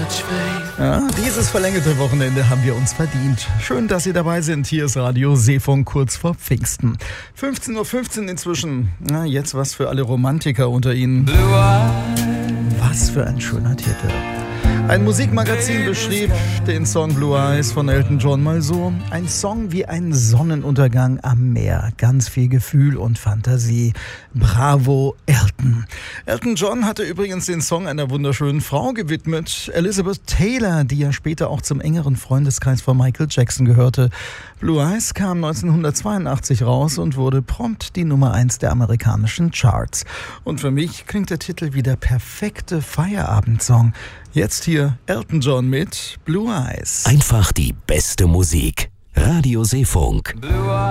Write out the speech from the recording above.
Ja, dieses verlängerte Wochenende haben wir uns verdient. Schön, dass Sie dabei sind. Hier ist Radio Seefunk kurz vor Pfingsten. 15:15 Uhr inzwischen. Na, jetzt was für alle Romantiker unter Ihnen. Was für ein schöner Titel. Ein Musikmagazin beschrieb den Song Blue Eyes von Elton John mal so: ein Song wie ein Sonnenuntergang am Meer. Ganz viel Gefühl und Fantasie. Bravo, Elton. Elton John hatte übrigens den Song einer wunderschönen Frau gewidmet, Elizabeth Taylor, die ja später auch zum engeren Freundeskreis von Michael Jackson gehörte. Blue Eyes kam 1982 raus und wurde prompt die Nummer 1 der amerikanischen Charts. Und für mich klingt der Titel wie der perfekte Feierabendsong. Jetzt hier Elton John mit Blue Eyes. Einfach die beste Musik. Radio Seefunk.